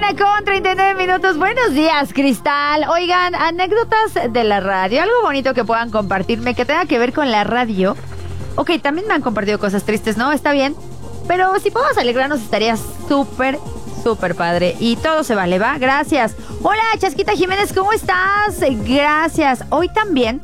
con 39 minutos. Buenos días, Cristal. Oigan, anécdotas de la radio. Algo bonito que puedan compartirme que tenga que ver con la radio. Ok, también me han compartido cosas tristes, ¿no? Está bien. Pero si podemos alegrarnos estaría súper padre. Y todo se vale, ¿va? Gracias. Hola, Chasquita Jiménez, ¿cómo estás? Gracias. Hoy también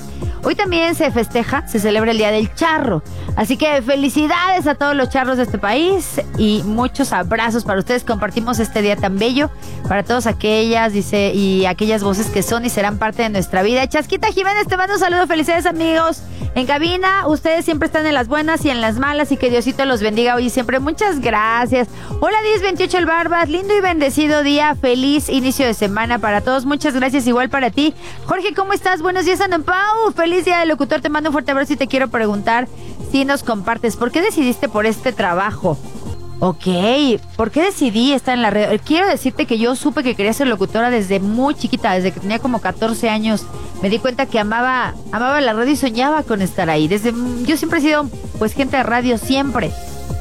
se festeja, se celebra el Día del Charro. Así que felicidades a todos los charros de este país y muchos abrazos para ustedes. Compartimos este día tan bello para todas aquellas, dice, y aquellas voces que son y serán parte de nuestra vida. Chasquita Jiménez, te mando un saludo. Felicidades, amigos en cabina. Ustedes siempre están en las buenas y en las malas y que Diosito los bendiga hoy y siempre. Muchas gracias. Hola, 1028 El Barbas. Lindo y bendecido día. Feliz inicio de semana para todos. Muchas gracias. Igual para ti. Jorge, ¿cómo estás? Buenos días, Ana Pau. Feliz día del locutor. Te mando un fuerte abrazo y te quiero preguntar si nos compartes, ¿por qué decidiste por este trabajo? Ok, ¿por qué decidí estar en la red? Quiero decirte que yo supe que quería ser locutora desde muy chiquita, desde que tenía como 14 años. Me di cuenta que amaba la radio y soñaba con estar ahí. Yo siempre he sido, pues, gente de radio, siempre.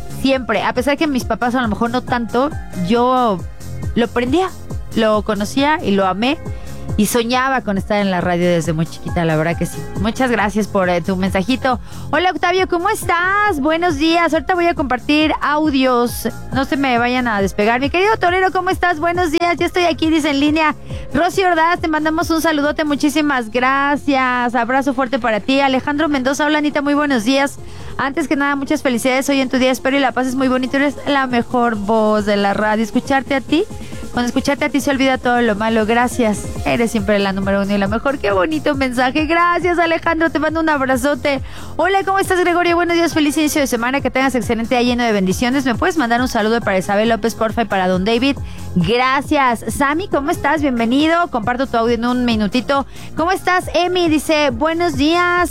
A pesar de que mis papás a lo mejor no tanto, yo lo aprendía, lo conocía y lo amé. Y soñaba con estar en la radio desde muy chiquita, la verdad que sí. Muchas gracias por tu mensajito. Hola, Octavio, ¿cómo estás? Buenos días. Ahorita voy a compartir audios. No se me vayan a despegar. Mi querido Torero, ¿cómo estás? Buenos días. Ya estoy aquí, dice en línea. Rosy Ordaz, te mandamos un saludote. Muchísimas gracias. Abrazo fuerte para ti. Alejandro Mendoza, hola, Anita, muy buenos días. Antes que nada, muchas felicidades hoy en tu día. Espero y la pases muy bonito. Eres la mejor voz de la radio. Cuando escucharte a ti se olvida todo lo malo. Gracias. Eres siempre la número uno y la mejor. Qué bonito mensaje. Gracias, Alejandro. Te mando un abrazote. Hola, ¿cómo estás, Gregorio? Buenos días. Feliz inicio de semana. Que tengas excelente día lleno de bendiciones. ¿Me puedes mandar un saludo para Isabel López, porfa, y para don David? Gracias. Sammy, ¿cómo estás? Bienvenido. Comparto tu audio en un minutito. ¿Cómo estás, Emi? Dice, buenos días,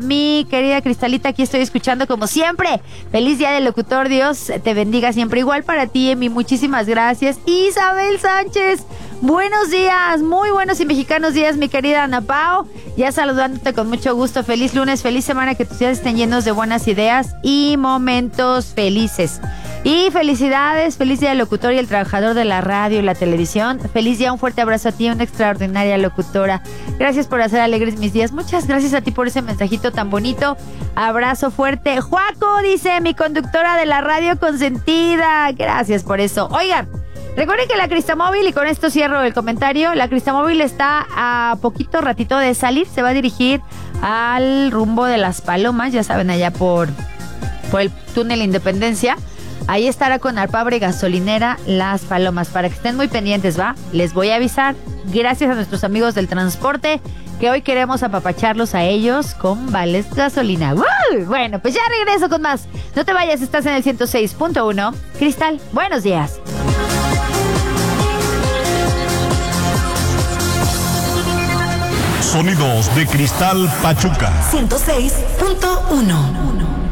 mi querida Cristalita. Aquí estoy escuchando como siempre. Feliz día del locutor. Dios te bendiga siempre. Igual para ti, Emi. Muchísimas gracias. Isabel Sánchez, buenos días, muy buenos y mexicanos días, mi querida Ana Pao. Ya saludándote con mucho gusto. Feliz lunes, feliz semana, que tus días estén llenos de buenas ideas y momentos felices. Y felicidades, feliz día del locutor y el trabajador de la radio y la televisión. Feliz día, un fuerte abrazo a ti, una extraordinaria locutora. Gracias por hacer alegres mis días. Muchas gracias a ti por ese mensajito tan bonito. Abrazo fuerte. Juaco, dice, mi conductora de la radio consentida. Gracias por eso. Oigan, recuerden que la Cristamóvil, y con esto cierro el comentario, la Cristamóvil está a poquito ratito de salir. Se va a dirigir al rumbo de Las Palomas, ya saben, allá por el túnel Independencia. Ahí estará con Arpabre Gasolinera Las Palomas, para que estén muy pendientes, ¿va? Les voy a avisar, gracias a nuestros amigos del transporte, que hoy queremos apapacharlos a ellos con vales gasolina. ¡Woo! Bueno, pues ya regreso con más. No te vayas, estás en el 106.1. Cristal, buenos días. Sonidos de Cristal Pachuca 106.1.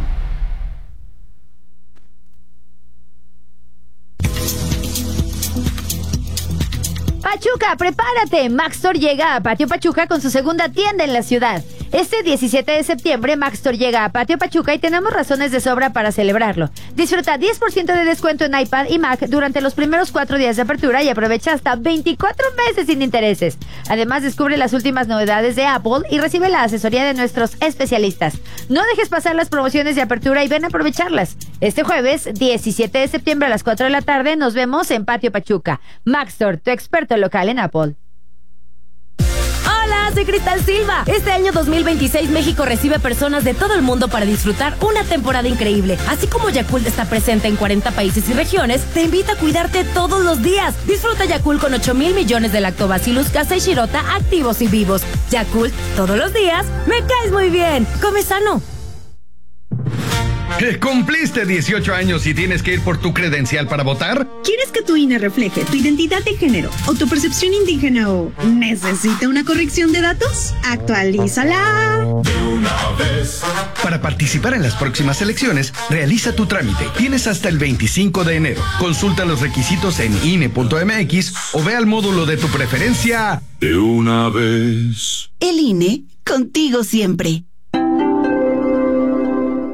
Pachuca, prepárate. Maxtor llega a Patio Pachuca con su segunda tienda en la ciudad. Este 17 de septiembre, Maxtor llega a Patio Pachuca y tenemos razones de sobra para celebrarlo. Disfruta 10% de descuento en iPad y Mac durante los primeros 4 días de apertura y aprovecha hasta 24 meses sin intereses. Además, descubre las últimas novedades de Apple y recibe la asesoría de nuestros especialistas. No dejes pasar las promociones de apertura y ven a aprovecharlas. Este jueves, 17 de septiembre a las 4 de la tarde, nos vemos en Patio Pachuca. Maxtor, tu experto local en Apple. Hola, soy Cristal Silva. Este año 2026 México recibe personas de todo el mundo para disfrutar una temporada increíble. Así como Yakult está presente en 40 países y regiones, te invita a cuidarte todos los días. Disfruta Yakult con 8,000 millones de lactobacillus casei shirota activos y vivos. Yakult, todos los días, me caes muy bien. Come sano. ¿Cumpliste 18 años y tienes que ir por tu credencial para votar? ¿Quieres que tu INE refleje tu identidad de género o tu percepción indígena o necesita una corrección de datos? ¡Actualízala! De una vez. Para participar en las próximas elecciones, realiza tu trámite. Tienes hasta el 25 de enero. Consulta los requisitos en INE.mx o ve al módulo de tu preferencia. De una vez. El INE, contigo siempre.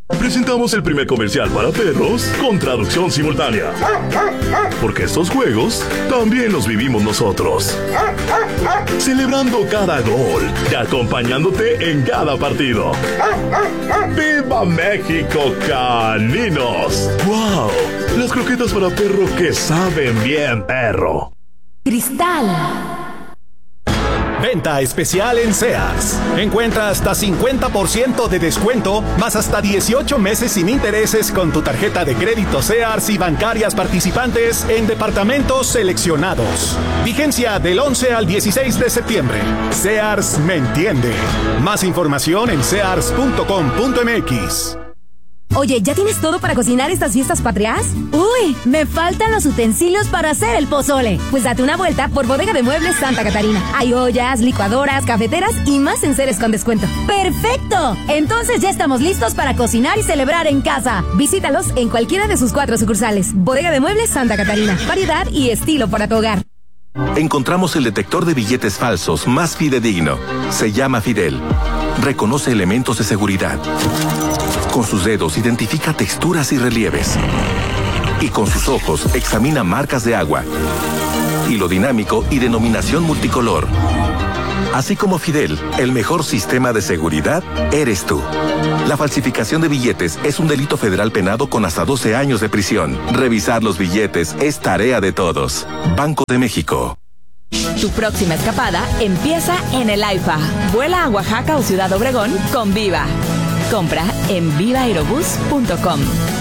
Presentamos el primer comercial para perros con traducción simultánea. Porque estos juegos también los vivimos nosotros. Celebrando cada gol y acompañándote en cada partido. ¡Viva México, caninos! ¡Wow! Las croquetas para perro que saben bien, perro. Cristal. Venta especial en Sears. Encuentra hasta 50% de descuento, más hasta 18 meses sin intereses con tu tarjeta de crédito Sears y bancarias participantes en departamentos seleccionados. Vigencia del 11 al 16 de septiembre. Sears me entiende. Más información en sears.com.mx. Oye, ¿ya tienes todo para cocinar estas fiestas patrias? ¡Uy! Me faltan los utensilios para hacer el pozole. Pues date una vuelta por Bodega de Muebles Santa Catarina. Hay ollas, licuadoras, cafeteras y más enseres con descuento. ¡Perfecto! Entonces ya estamos listos para cocinar y celebrar en casa. Visítalos en cualquiera de sus 4 sucursales. Bodega de Muebles Santa Catarina. Variedad y estilo para tu hogar. Encontramos el detector de billetes falsos más fidedigno. Se llama Fidel. Reconoce elementos de seguridad. Con sus dedos identifica texturas y relieves. Y con sus ojos examina marcas de agua, hilo dinámico y denominación multicolor. Así como Fidel, el mejor sistema de seguridad eres tú. La falsificación de billetes es un delito federal penado con hasta 12 años de prisión. Revisar los billetes es tarea de todos. Banco de México. Tu próxima escapada empieza en el AIFA. Vuela a Oaxaca o Ciudad Obregón con Viva. Compra en vivaaerobus.com.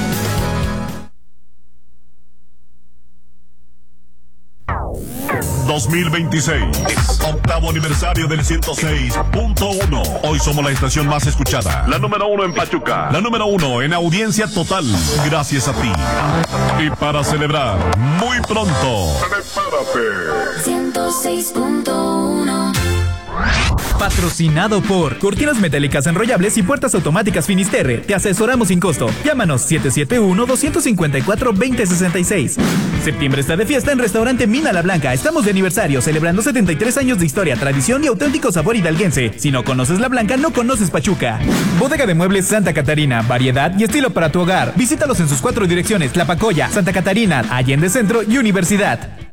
...2026... octavo aniversario del 106.1... Hoy somos la estación más escuchada. La número 1 en Pachuca. La número 1 en audiencia total. Gracias a ti. Y para celebrar, muy pronto... ¡Prepárate! 106.1. Patrocinado por Cortinas Metálicas Enrollables y Puertas Automáticas Finisterre. Te asesoramos sin costo. Llámanos 771-254-2066. Septiembre está de fiesta en Restaurante Mina La Blanca. Estamos de aniversario, celebrando 73 años de historia, tradición y auténtico sabor hidalguense. Si no conoces La Blanca, no conoces Pachuca. Bodega de Muebles Santa Catarina. Variedad y estilo para tu hogar. Visítalos en sus 4 direcciones: Tlapacoya, Santa Catarina, Allende Centro y Universidad.